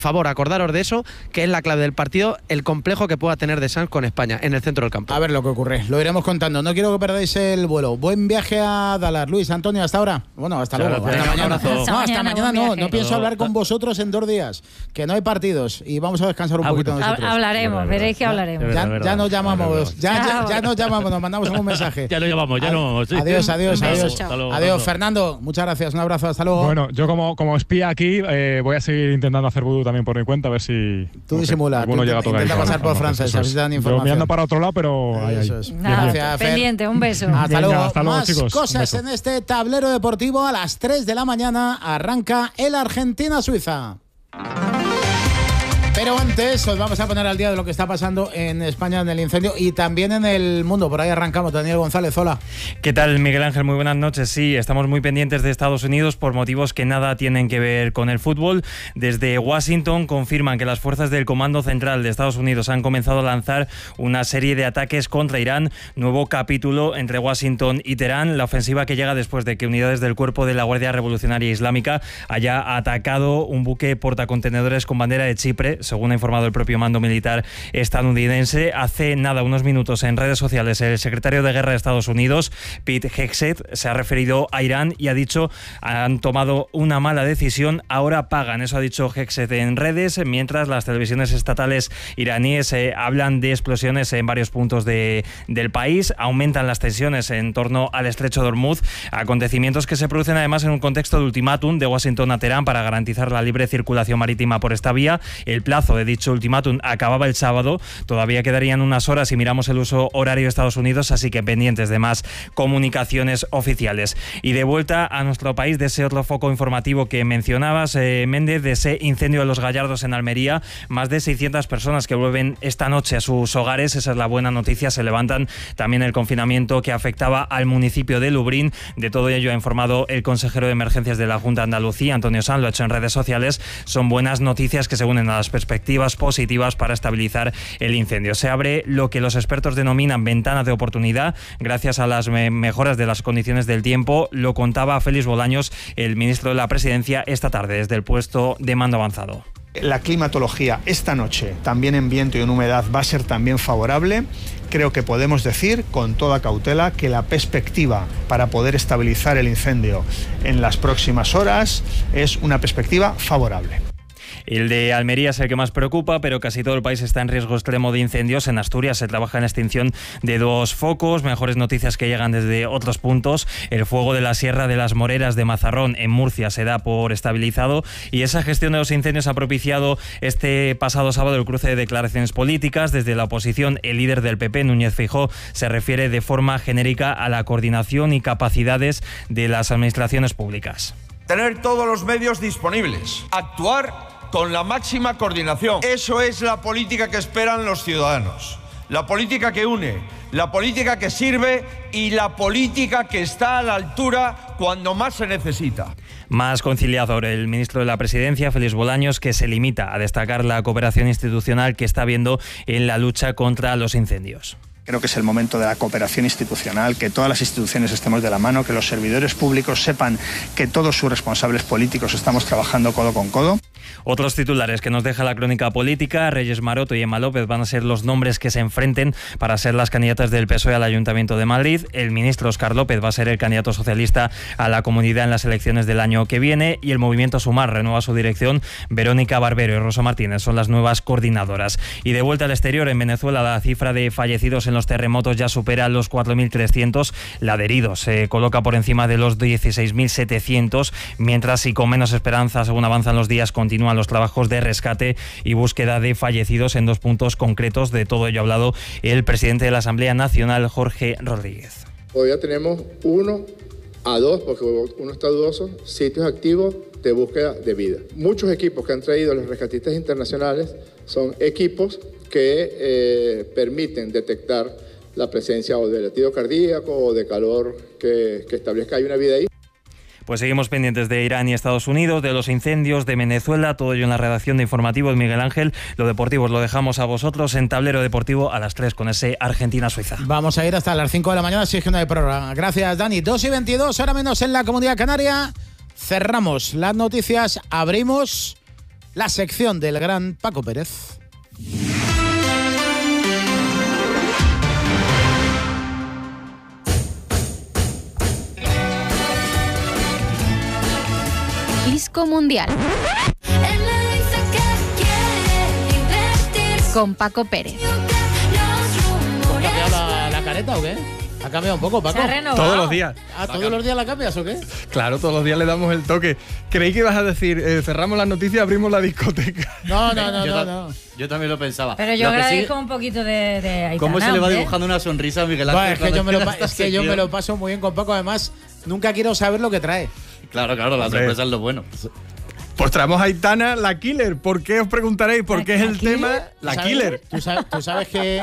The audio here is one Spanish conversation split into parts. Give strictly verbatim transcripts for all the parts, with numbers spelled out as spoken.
favor, acordaros de eso, que es la clave del partido, el complejo que pueda tener de Sanz con España en el centro del campo. A ver lo que ocurre, lo iremos contando. No quiero que perdáis el vuelo. Buen viaje a Dallas. Luis, Antonio, hasta ahora. Bueno, hasta Chao, luego. gracias. Hasta mañana. Hasta No, hasta mañana, mañana no. No pienso No, hablar con vosotros en dos días, que no hay partidos y vamos a descansar un Ah, poquito bueno. nosotros. Hablaremos, veréis que hablaremos. Ya, verdad, ya nos es llamamos, verdad. ya, ya, Chao. ya nos llamamos, nos mandamos un mensaje. Ya lo llamamos, ya no. Sí. Adiós, adiós, Un beso, adiós. chao. Hasta luego, Adiós, Fernando. Fernando. Muchas gracias. Un abrazo. Hasta luego. Bueno, yo como, como espía aquí eh, voy a seguir intentando hacer vudú también por mi cuenta, a ver si Tú no sé, disimula, alguno tú llega a tocar. intenta ahí, pasar por no, francés, eso a ver es. si te dan Yo información. mirando para otro lado, pero ahí, ahí. Eso es. Nada, Gracias, Fer. pendiente, un beso. Hasta Venga, luego. hasta luego, Más chicos. Un cosas beso. en este tablero deportivo. A las tres de la mañana arranca el Argentina-Suiza. Pero antes os vamos a poner al día de lo que está pasando en España en el incendio y también en el mundo. Por ahí arrancamos. Daniel González, hola. ¿Qué tal, Miguel Ángel? Muy buenas noches. Sí, estamos muy pendientes de Estados Unidos por motivos que nada tienen que ver con el fútbol. Desde Washington confirman que las fuerzas del Comando Central de Estados Unidos han comenzado a lanzar una serie de ataques contra Irán. Nuevo capítulo entre Washington y Teherán. La ofensiva que llega después de que unidades del cuerpo de la Guardia Revolucionaria Islámica haya atacado un buque portacontenedores con bandera de Chipre, según ha informado el propio mando militar estadounidense. Hace nada, unos minutos, en redes sociales, el secretario de Guerra de Estados Unidos, Pete Hegseth, se ha referido a Irán y ha dicho: han tomado una mala decisión, ahora pagan. Eso ha dicho Hegseth en redes, mientras las televisiones estatales iraníes eh, hablan de explosiones en varios puntos de, del país. Aumentan las tensiones en torno al estrecho de Hormuz, acontecimientos que se producen además en un contexto de ultimátum de Washington a Teherán para garantizar la libre circulación marítima por esta vía. El plazo de dicho ultimátum acababa el sábado, todavía quedarían unas horas si miramos el uso horario de Estados Unidos, así que pendientes de más comunicaciones oficiales. Y de vuelta a nuestro país, de ese otro foco informativo que mencionabas, eh, Méndez, de ese incendio de Los Gallardos en Almería, más de seiscientas personas que vuelven esta noche a sus hogares, esa es la buena noticia. Se levantan también el confinamiento que afectaba al municipio de Lubrión. De todo ello ha informado el consejero de Emergencias de la Junta de Andalucía, Antonio Sanz, lo ha hecho en redes sociales. Son buenas noticias que se unen a las perspectivas positivas para estabilizar el incendio. Se abre lo que los expertos denominan ventana de oportunidad gracias a las me- mejoras de las condiciones del tiempo. Lo contaba Félix Bolaños, el ministro de la Presidencia, esta tarde desde el puesto de mando avanzado. La climatología esta noche, también en viento y en humedad, va a ser también favorable. Creo que podemos decir con toda cautela que la perspectiva para poder estabilizar el incendio en las próximas horas es una perspectiva favorable. El de Almería es el que más preocupa, pero casi todo el país está en riesgo extremo de incendios. En Asturias se trabaja en la extinción de dos focos. Mejores noticias que llegan desde otros puntos. El fuego de la Sierra de las Moreras de Mazarrón en Murcia se da por estabilizado, y esa gestión de los incendios ha propiciado este pasado sábado el cruce de declaraciones políticas. Desde la oposición, el líder del P P, Núñez Feijóo, se refiere de forma genérica a la coordinación y capacidades de las administraciones públicas. Tener todos los medios disponibles, actuar con la máxima coordinación. Eso es la política que esperan los ciudadanos. La política que une, la política que sirve y la política que está a la altura cuando más se necesita. Más conciliador el ministro de la Presidencia, Félix Bolaños, que se limita a destacar la cooperación institucional que está habiendo en la lucha contra los incendios. Creo que es el momento de la cooperación institucional, que todas las instituciones estemos de la mano, que los servidores públicos sepan que todos sus responsables políticos estamos trabajando codo con codo. Otros titulares que nos deja la crónica política: Reyes Maroto y Emma López van a ser los nombres que se enfrenten para ser las candidatas del P S O E al Ayuntamiento de Madrid. El ministro Óscar López va a ser el candidato socialista a la Comunidad en las elecciones del año que viene, y el Movimiento Sumar renueva su dirección. Verónica Barbero y Rosa Martínez son las nuevas coordinadoras. Y de vuelta al exterior, en Venezuela la cifra de fallecidos en los terremotos ya supera los cuatro mil trescientos. La de heridos se coloca por encima de los dieciséis mil setecientos, mientras, y con menos esperanza según avanzan los días, continúan los trabajos de rescate y búsqueda de fallecidos en dos puntos concretos. De todo ello ha hablado el presidente de la Asamblea Nacional, Jorge Rodríguez. Todavía tenemos uno a dos, porque uno está dudoso, sitios activos de búsqueda de vida. Muchos equipos que han traído los rescatistas internacionales son equipos que eh, permiten detectar la presencia o de latido cardíaco o de calor que, que establezca hay una vida ahí. Pues seguimos pendientes de Irán y Estados Unidos, de los incendios, de Venezuela, todo ello en la redacción de Informativos, Miguel Ángel. Lo deportivo os lo dejamos a vosotros en Tablero Deportivo a las tres con ese Argentina-Suiza. Vamos a ir hasta las cinco de la mañana, si es que no hay programa. Gracias, Dani. dos y veintidós, ahora menos en la Comunidad Canaria. Cerramos las noticias, abrimos la sección del gran Paco Pérez. Disco Mundial. Con Paco Pérez. ¿Ha cambiado la, la careta o qué? ¿Ha cambiado un poco, Paco? Se ha renovado. Todos los días. Ah, ¿todos los días la cambias o qué? Claro, todos los días le damos el toque. Creí que ibas a decir, eh, cerramos las noticias, abrimos la discoteca. No, no, no, yo, no, ta- no. yo también lo pensaba. Pero yo Lo que agradezco sí- un poquito de, de Aitana. ¿Cómo se le va hombre? dibujando una sonrisa a Miguel No, Ángel? es que, yo me, lo, cuando pa- esta es que yo me sección? lo paso muy bien con Paco. Además, nunca quiero saber lo que trae. Claro, claro, la Hombre. sorpresa es lo bueno. Pues traemos a Aitana, la killer. ¿Por qué os preguntaréis? ¿Por qué es el tema la ¿Sabes? killer? ¿Tú sabes, tú sabes que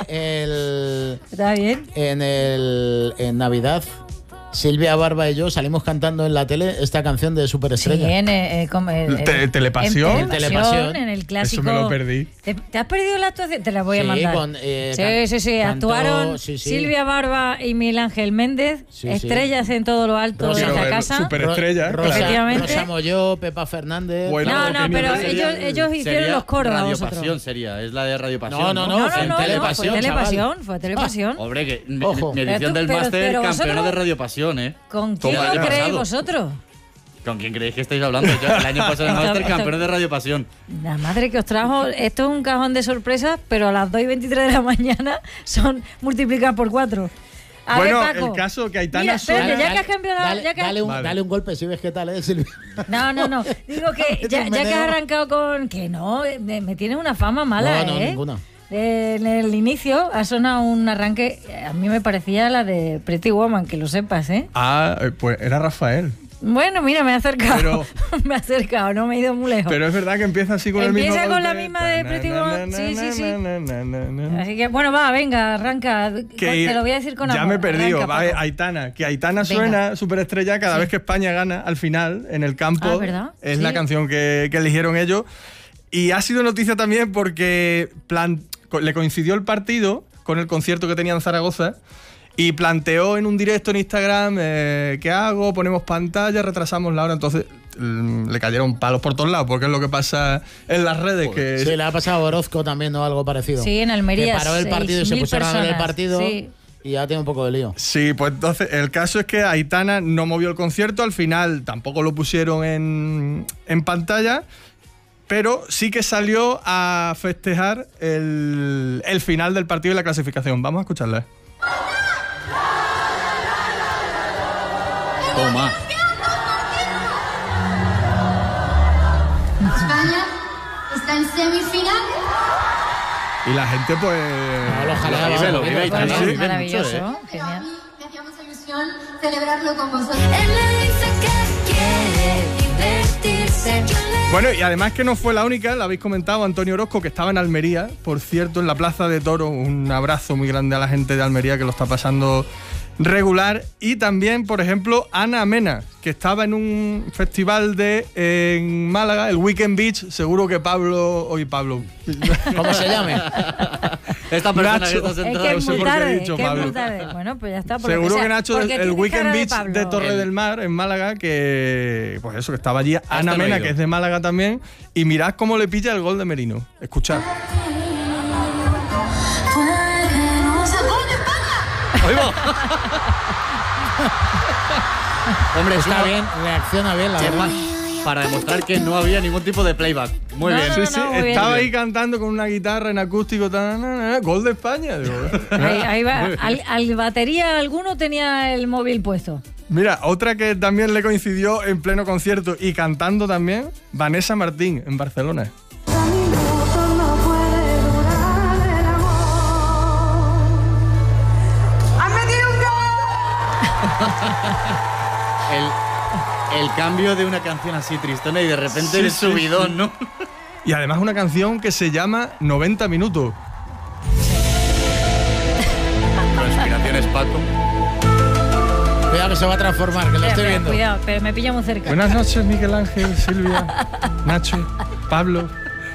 el, ¿Está bien? en, el, en Navidad Silvia Barba y yo salimos cantando en la tele esta canción de Sí, Superestrella? en, eh, eh, como, eh, Te- en- Telepasión. En Telepasión, Telepasión. en el clásico. Eso me lo perdí. ¿Te, te has perdido la actuación? Te la voy a Sí, mandar. con, eh, sí, can- sí, sí. cantó- Actuaron sí, sí. Silvia Barba y Miguel Ángel Méndez. Sí, sí. estrellas en todo lo alto Rosa- de Quiero esta ver casa. Superestrella, Rosa, claro. Efectivamente. Rosa Molló, Pepa Fernández. Bueno, No, no, Eugenio pero sería- ellos, ellos hicieron Sería los coros a Radio vosotros. Pasión sería, es la de Radio Pasión. No, no, No, no, fue en no, no, Telepasión, fue Telepasión, chaval. fue Telepasión. Hombre, que mi, Ojo. mi edición Pero tú- del pero- máster pero campeona vosotros- de Radio Pasión, ¿eh? ¿Con Toma, quién el lo año creéis pasado. vosotros? ¿Con quién creéis que estáis hablando? Yo, el año pasado en el Esto- máster esto- campeones de Radio Pasión. La madre que os trajo, esto es un cajón de sorpresas, pero a las dos y veintitrés de la mañana son multiplicadas por cuatro. A Bueno, ver, Paco. el caso que Aitana Mira, espérate, suena- ya que has cambiado la- Dale, ya que- dale un, Vale. dale un golpe si ves qué tal, ¿eh, Silvia? No, no, no. Digo que ya, un ya que meneo. has arrancado con. Que no, me, me tienes una fama mala, No, no, ¿eh? ninguna. En el inicio ha sonado un arranque. A mí me parecía la de Pretty Woman, que lo sepas, ¿eh? Ah, eh, pues era Rafael. Bueno, mira, me he acercado. Pero- me he acercado, no me he ido muy lejos. Pero es verdad que empieza así con el mismo Empieza con la golpe. misma de Pretty Woman. Na, Sí, na, sí, sí. na, na, na, na. Así que, bueno, va, venga, arranca. Que Te lo voy a decir con ya amor. me he perdido. Arranca, Va, Paco. Aitana, que Aitana Venga. suena superestrella cada Sí. vez que España gana al final en el campo. Ah, ¿verdad? Es Sí. la canción que, que eligieron ellos. Y ha sido noticia también porque plan- co- le coincidió el partido con el concierto que tenía en Zaragoza y planteó en un directo en Instagram eh, ¿qué hago? Ponemos pantalla, retrasamos la hora. Entonces mm, le cayeron palos por todos lados porque es lo que pasa en las redes. que Sí, le ha pasado a Orozco también, ¿no? Algo parecido. Sí, en Almería, Que paró el partido y se seis mil pusieron a ver el personas, partido sí. y ya tiene un poco de lío. Sí, pues entonces el caso es que Aitana no movió el concierto, al final tampoco lo pusieron en, en pantalla, pero sí que salió a festejar el, el final del partido y la clasificación. Vamos a escucharla. Toma. España está en semifinal. Y la gente pues... lo jalaba, Lo vive, lo lo vive, vive, Aitana, sí. lo vive Maravilloso, mucho, ¿eh? Pero a genial. mí me hacía mucha ilusión celebrarlo con vosotros. Bueno, y además que no fue la única, la habéis comentado, Antonio Orozco, que estaba en Almería, por cierto, en la Plaza de Toros. Un abrazo muy grande a la gente de Almería que lo está pasando regular. Y también, por ejemplo, Ana Mena, que estaba en un festival de en Málaga, el Weekend Beach. Seguro que Pablo... Hoy Pablo... ¿Cómo se llame? Esta persona Nacho. que está Es sentada. que no es sé muy por qué he tarde, dicho que es Pablo. muy tarde. Bueno, pues ya está. por lo Seguro sea, que Nacho porque del el tiene Weekend cara de Beach de, Pablo. Torre El- del Mar, en Málaga, que pues eso, que estaba allí Ana no he Mena, ido. que es de Málaga también, y mirad cómo le pilla el gol de Merino. Escuchad. ¡Ahí va! Hombre, es Está una- bien, reacciona bien, la es verdad. más, para demostrar que no había ningún tipo de playback. Muy No, bien. no, Sí, no, sí, muy bien. estaba ahí cantando con una guitarra en acústico, tan, na, na, na, gol de España. Digo, Ahí, ahí va. Al, al batería alguno tenía el móvil puesto. mira, otra que también le coincidió en pleno concierto y cantando también, Vanessa Martín, en Barcelona. El, el cambio de una canción así tristona y de repente Sí, el sí, subidón, sí. ¿no? Y además una canción que se llama noventa minutos. Conspiraciones, Paco. Cuidado que se va a transformar, que lo Espera, estoy espera, viendo. Cuidado, pero me pilla muy cerca. Buenas noches, Miguel Ángel, Silvia, Nacho, Pablo.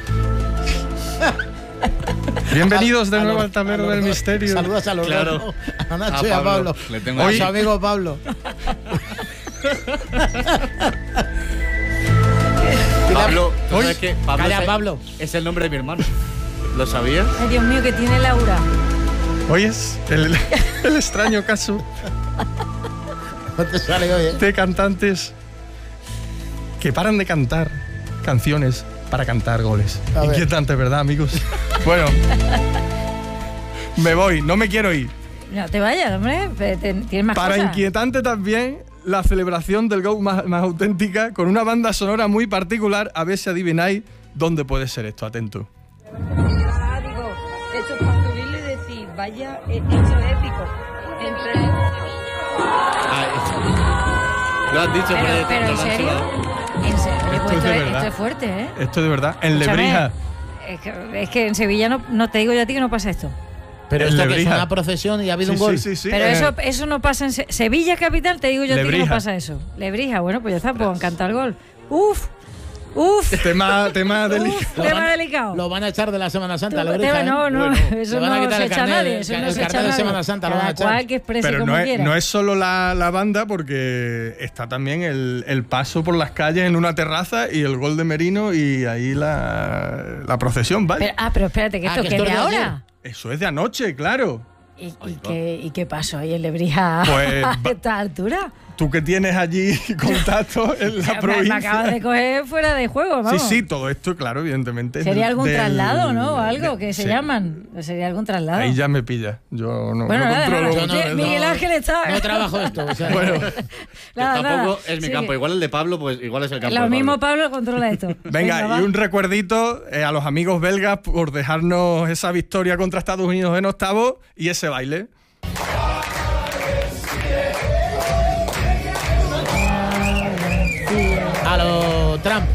Bienvenidos de A nuevo los- al tablero a los del dos. misterio. Saludos a los Claro. dos, ¿no? A Nacho A y a Pablo. Pablo. Le tengo a aquí. su amigo Pablo. Pablo, ¿tú sabes Uy, que Pablo calla, es, Pablo. es el nombre de mi hermano. ¿Lo sabías? Ay, Dios mío, que tiene Laura. Hoy es el, el extraño caso No te sale hoy, ¿eh? de cantantes que paran de cantar canciones para cantar goles. A ver. Inquietante, ¿verdad, amigos? Bueno, me voy, no me quiero ir. No te vayas, hombre. te- te- Tienes más Para cosas. inquietante también la celebración del GOAT más, más auténtica, con una banda sonora muy particular. A ver si adivináis dónde puede ser esto. Atento. Ah, digo, esto es para subirlo y decir, vaya, hecho épico. Entre... Ah, lo has dicho, Pero, pero, pero ¿en lo han serio? chivado. ¿En serio? Esto Pues es de esto, verdad. esto es fuerte, ¿eh? Esto es de verdad. En Escúchame, Lebrija. Es que, es que en Sevilla no, no te digo yo a ti que no pasa esto. Pero En esto que es Lebrija. una procesión y ha habido Sí, un gol. sí, sí, sí. Pero Eh, eso, eso no pasa en Se- Sevilla capital, te digo yo a ti que no Lebrija. pasa eso. Lebrija, bueno, pues ya está, pues han cantado el gol. Uf, uf, Tema, tema delicado. uf, tema delicado. Lo van a echar de la Semana Santa, Tú- Lebrija, te- ¿eh? no, no, Bueno, eso le van a no quitar se el echa a carnet, nadie. el Eso car- no el se carnet echa a de nadie. Semana Santa lo van a Cada echar. cual que exprese Pero como no es, quiera. no es solo la, la banda, porque está también el, el paso por las calles en una terraza y el gol de Merino y ahí la, la procesión, ¿vale? Pero- ah, pero espérate, que Ah, esto que que es esto de es de ahora. Eso es de anoche, claro. ¿Y, y qué, ¿Y qué pasó ahí en Lebrija Pues, a va- esta altura? Tú que tienes allí contacto en la Me- me, provincia. acabas de coger fuera de juego, vamos. Sí, sí, todo esto, claro, evidentemente. es Sería del- algún del- traslado, ¿no? O algo de- que se sí. llaman. Sería algún traslado. Ahí ya me pilla. Yo no, Bueno, no nada, controlo. nada. Yo no- Sí, no- Miguel Ángel está. No trabajo esto. O sea, Bueno, Que Nada, tampoco nada. es mi Sí. campo. Igual el de Pablo, pues igual es el campo Lo de mismo Pablo. Pablo controla esto. venga, va. y un recuerdito eh, a los amigos belgas por dejarnos esa victoria contra Estados Unidos en octavos y ese baile. a lo Trump.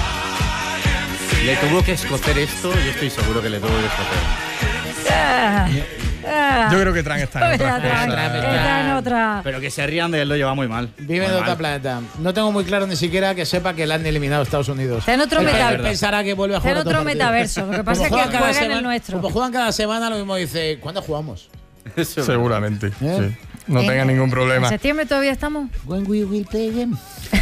Le tuvo que escocer esto, yo estoy seguro que le tuvo que escocer. Ah, ah. Yo creo que Trump está en Está, otras está, cosas. está en otra. Pero que se rían de él lo lleva muy mal. Vive Muy en otro mal. planeta. No tengo muy claro ni siquiera que sepa que le han eliminado a Estados Unidos. Está en otro Él metaverso. pensará que vuelve a Está jugar en otro otro partido. metaverso. Lo que pasa Como es que juegan cada juega en el semana- nuestro. Como juegan cada semana, lo mismo dice, ¿cuándo jugamos? Eso es Seguramente, ¿Eh? sí. No En- tenga ningún problema. ¿En septiembre todavía estamos? When we will play again.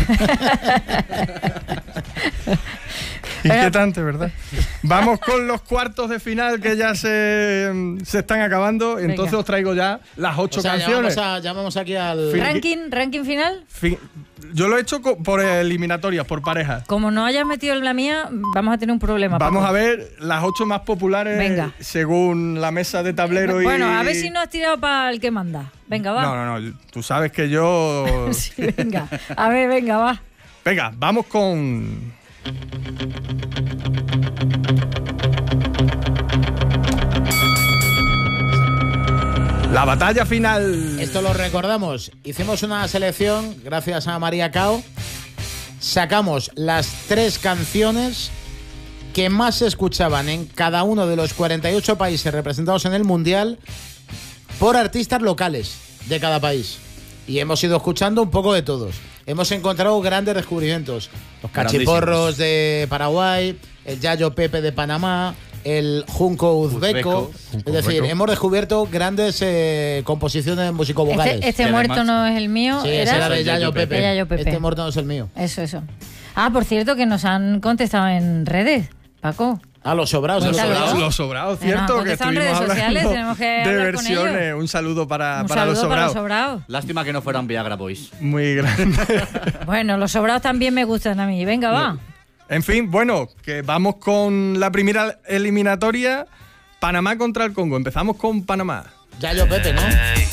Inquietante, ¿verdad? Vamos con los cuartos de final que ya se, se están acabando. Entonces Venga. os traigo ya las ocho O sea, canciones. llamamos, a- llamamos aquí al... Fin- ¿Ranking, ranking final? Fin- Yo lo he hecho co- por eliminatorias, por parejas. Como no hayas metido la mía, vamos a tener un problema. Vamos Paco. a ver las ocho más populares Venga. según la mesa de tablero y... Bueno, a ver si no has tirado para el que manda. Venga, va. No, no, no. Tú sabes que yo... Sí, venga. A ver, venga, va. Venga, vamos con... La batalla final. Esto lo recordamos. Hicimos una selección gracias a María Cao. Sacamos las tres canciones que más se escuchaban en cada uno de los cuarenta y ocho países representados en el Mundial por artistas locales de cada país. Y hemos ido escuchando un poco de todos. Hemos encontrado grandes descubrimientos. Los cachiporros de Paraguay, el Yayo Pepe de Panamá, el Junco Uzbeko. Uzbeko. Es decir, Uzbeko. hemos descubierto grandes eh, composiciones musicovocales. Este, este Y muerto además- no es el mío. Sí, ese ¿era? era de Yayo Yayo Pepe. Pepe. Yayo Pepe. Este muerto no es el mío. Eso, eso. Ah, por cierto, que nos han contestado en redes, Paco. Ah, los sobrados. Los los sobrados. sobrados. Los sobrados, Eh, nos han cierto, que contestado en estuvimos redes sociales, hablando tenemos que de hablar con versiones. ellos. Un saludo para, Un para los saludo para los sobrados. sobrados. Lástima que no fueran Viagra Boys. Muy grande. Bueno, los sobrados también me gustan a mí. Venga, va. En fin, bueno, que vamos con la primera eliminatoria. Panamá contra el Congo. Empezamos con Panamá. Yayo Pepe, ¿no?